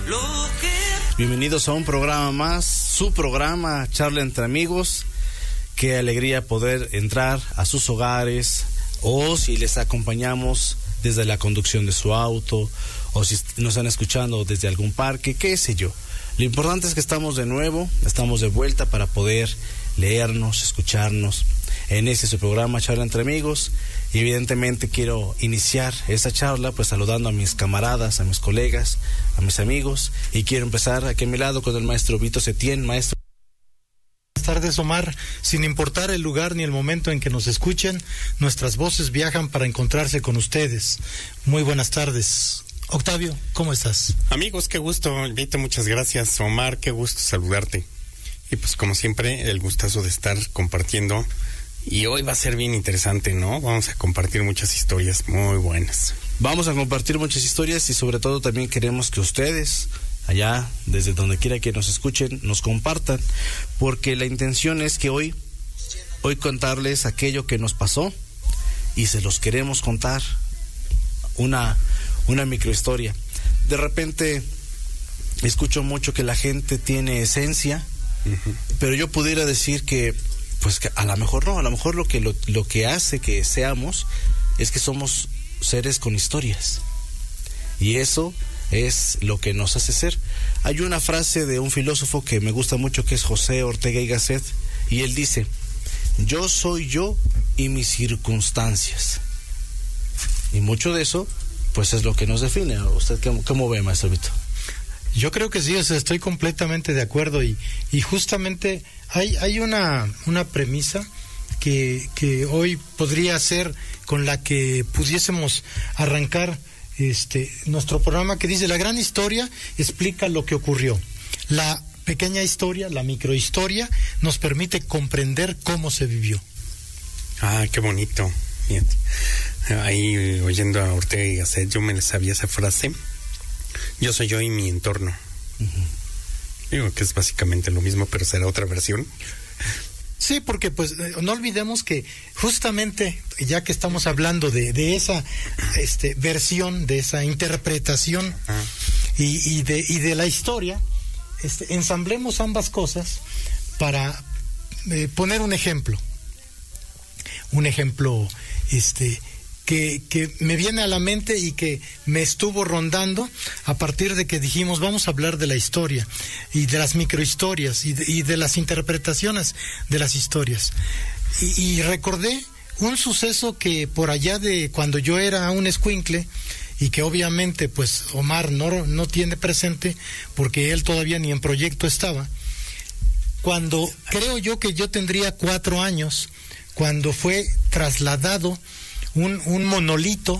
Bienvenidos a un programa más, su programa Charla entre Amigos. Qué alegría poder entrar a sus hogares, o si les acompañamos desde la conducción de su auto, o si nos están escuchando desde algún parque, qué sé yo. Lo importante es que estamos de nuevo, estamos de vuelta para poder leernos, escucharnos en su programa Charla entre Amigos. Y evidentemente quiero iniciar esta charla pues saludando a mis camaradas, a mis colegas, a mis amigos, y quiero empezar aquí a mi lado con el maestro Vito Setién. Maestro. Buenas tardes, Omar. Sin importar el lugar ni el momento en que nos escuchen, nuestras voces viajan para encontrarse con ustedes. Muy buenas tardes. Octavio, ¿cómo estás? Amigos, qué gusto, Vito, muchas gracias. Omar, qué gusto saludarte. Y pues como siempre, el gustazo de estar compartiendo. Y hoy va a ser bien interesante, ¿no? Vamos a compartir muchas historias muy buenas. Vamos a compartir muchas historias y sobre todo también queremos que ustedes, allá, desde donde quiera que nos escuchen, nos compartan. Porque la intención es que hoy contarles aquello que nos pasó y se los queremos contar. Una microhistoria. De repente escucho mucho que la gente tiene esencia, pero yo pudiera decir que pues que a lo mejor no, a lo mejor lo que hace que seamos es que somos seres con historias. Y eso es lo que nos hace ser. Hay una frase de un filósofo que me gusta mucho, que es José Ortega y Gasset, y él dice: yo soy yo y mis circunstancias. Y mucho de eso pues es lo que nos define. ¿Usted cómo ve, maestro Vito? Yo creo que sí, estoy completamente de acuerdo y justamente hay una premisa que hoy podría ser con la que pudiésemos arrancar nuestro programa, que dice: la gran historia explica lo que ocurrió. La pequeña historia, la microhistoria, nos permite comprender cómo se vivió. Ah, qué bonito. Fíjate. Ahí oyendo a Ortega y Gasset, yo me sabía esa frase. Yo soy yo y mi entorno. Digo que es básicamente lo mismo, pero será otra versión. Sí, porque pues no olvidemos que justamente ya que estamos hablando de esa versión, de esa interpretación y de la historia, ensamblemos ambas cosas para poner un ejemplo que me viene a la mente y que me estuvo rondando a partir de que dijimos vamos a hablar de la historia y de las microhistorias y de las interpretaciones de las historias. Y recordé un suceso que por allá de cuando yo era un escuincle, y que obviamente pues Omar no tiene presente porque él todavía ni en proyecto estaba, cuando creo yo que yo tendría 4 años, cuando fue trasladado un monolito